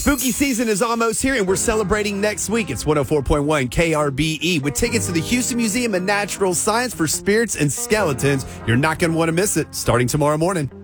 Spooky season is almost here, and we're celebrating next week. It's 104.1 KRBE with tickets to the Houston Museum of Natural Science for Spirits and Skeletons. You're not going to want to miss it starting tomorrow morning.